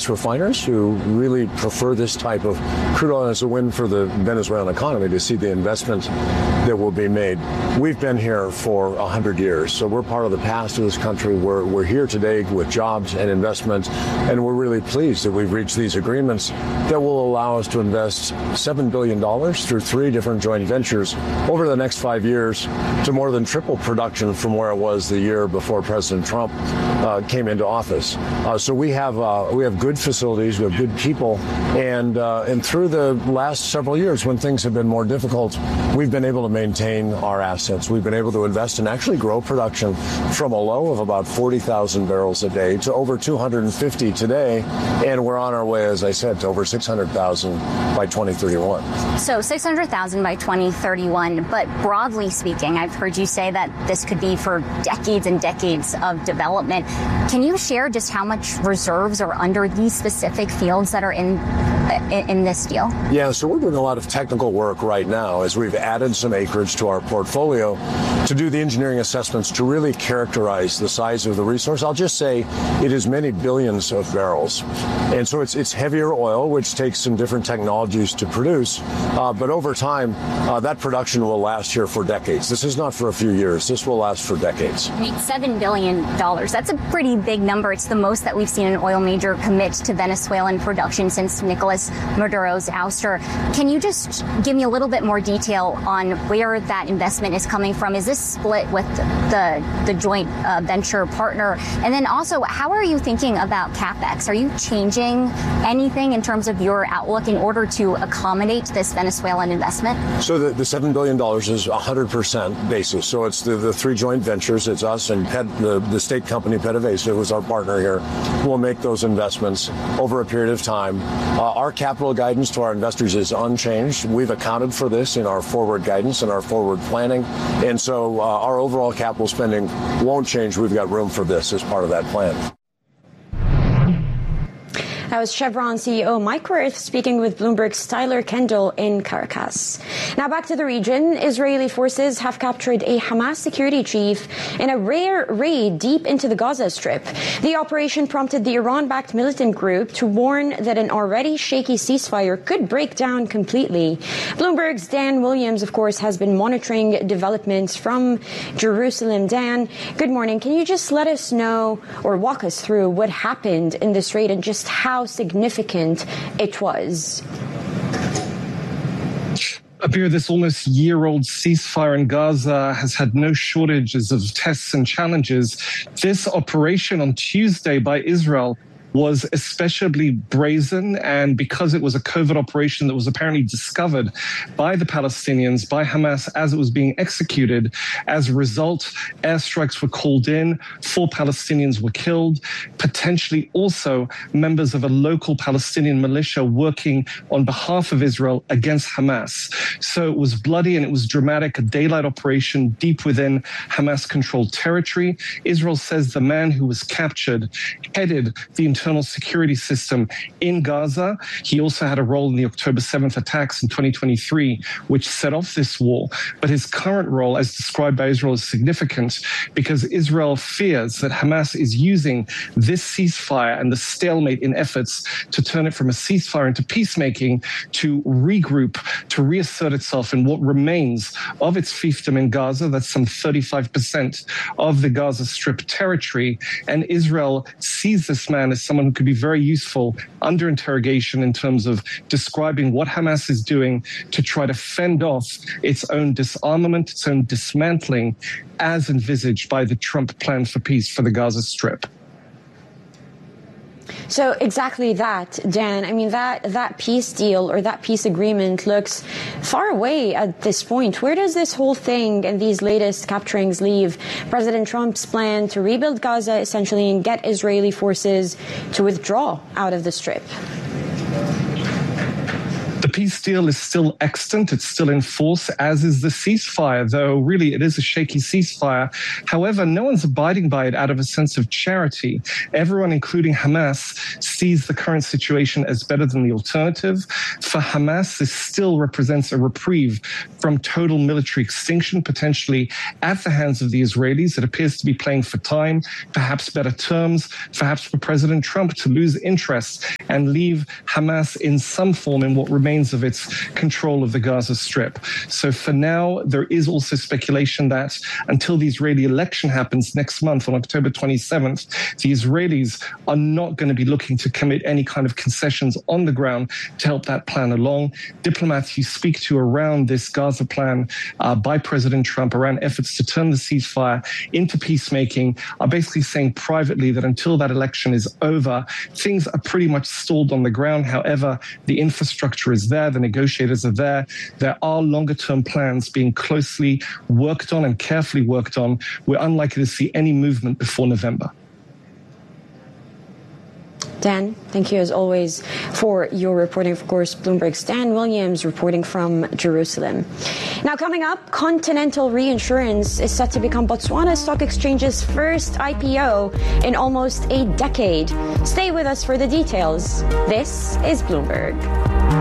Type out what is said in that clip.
U.S. refiners who really prefer this type of crude oil as a win for the Venezuelan economy to see the investment that will be made. We've been here for 100 years, so we're part of the past of this country. We're here today with jobs and investment, and we're really pleased that we've reached these agreements that will allow us to invest $7 billion through 3 different joint ventures over the next 5 years to more than triple production from where it was the year before President Trump came into office. So we have good facilities, we have good people, and through the last several years when things have been more difficult, we've been able to maintain our assets. We've been able to invest and actually grow production from a low of about 40,000 barrels a day to over 250 today, and we're on our way, as I said, to over 600,000 by 2031. So 600,000 by 2031, but broadly speaking, I've heard you say that this could be for decades and decades of development. Can you share just how much reserves are under these specific fields that are in this deal? Yeah, so we're doing a lot of technical work right now as we've added some acreage to our portfolio to do the engineering assessments to really characterize the size of the resource. I'll just say it is many billions of barrels. And so it's heavier oil, which takes some different technologies to produce. But over time, that production will last here for decades. This is not for a few years. This will last for decades. I mean, $7 billion. That's a pretty big number. It's the most that we've seen an oil major commit to Venezuelan production since Nicolas Maduro's ouster. Can you just give me a little bit more detail on where that investment is coming from? Is this split with the joint venture partner? And then also, how are you thinking about CapEx? Are you changing anything in terms of your outlook in order to accommodate this Venezuelan investment? So the $7 billion is 100% basis. So it's the 3 joint ventures. It's us and the state company PDVSA, who's our partner here, who will make those investments over a period of time. Our capital guidance to our investors is unchanged. We've accounted for this in our forward guidance and our forward planning. And so our overall capital spending won't change. We've got room for this as part of that plan. That was Chevron CEO Mike Wirth speaking with Bloomberg's Tyler Kendall in Caracas. Now back to the region. Israeli forces have captured a Hamas security chief in a rare raid deep into the Gaza Strip. The operation prompted the Iran-backed militant group to warn that an already shaky ceasefire could break down completely. Bloomberg's Dan Williams, of course, has been monitoring developments from Jerusalem. Dan, good morning. Can you just let us know or walk us through what happened in this raid and just how significant it was? Abir, this almost year-old ceasefire in Gaza has had no shortages of tests and challenges. This operation on Tuesday by Israel was especially brazen, and because it was a covert operation that was apparently discovered by the Palestinians, by Hamas, as it was being executed. As a result, airstrikes were called in, 4 Palestinians were killed, potentially also members of a local Palestinian militia working on behalf of Israel against Hamas. So it was bloody and it was dramatic, a daylight operation deep within Hamas-controlled territory. Israel says the man who was captured headed the internal security system in Gaza. He also had a role in the October 7th attacks in 2023, which set off this war. But his current role, as described by Israel, is significant because Israel fears that Hamas is using this ceasefire and the stalemate in efforts to turn it from a ceasefire into peacemaking to regroup, to reassert itself in what remains of its fiefdom in Gaza. That's some 35% of the Gaza Strip territory. And Israel sees this man as someone who could be very useful under interrogation in terms of describing what Hamas is doing to try to fend off its own disarmament, its own dismantling, as envisaged by the Trump plan for peace for the Gaza Strip. So exactly that, Dan. I mean, that peace deal or that peace agreement looks far away at this point. Where does this whole thing and these latest capturings leave President Trump's plan to rebuild Gaza, essentially, and get Israeli forces to withdraw out of the Strip? The peace deal is still extant. It's still in force, as is the ceasefire, though really it is a shaky ceasefire. However, no one's abiding by it out of a sense of charity. Everyone, including Hamas, sees the current situation as better than the alternative. For Hamas, this still represents a reprieve from total military extinction, potentially at the hands of the Israelis. It appears to be playing for time, perhaps better terms, perhaps for President Trump to lose interest and leave Hamas in some form in what remains of its control of the Gaza Strip. So for now, there is also speculation that until the Israeli election happens next month on October 27th, the Israelis are not going to be looking to commit any kind of concessions on the ground to help that plan along. Diplomats you speak to around this Gaza plan by President Trump, around efforts to turn the ceasefire into peacemaking, are basically saying privately that until that election is over, things are pretty much stalled on the ground. However, the infrastructure is there, the negotiators are there. There are longer-term plans being closely worked on and carefully worked on. We're unlikely to see any movement before November. Dan, thank you as always for your reporting. Of course, Bloomberg's Dan Williams reporting from Jerusalem. Now coming up, Continental Reinsurance is set to become Botswana Stock Exchange's first IPO in almost a decade. Stay with us for the details. This is Bloomberg.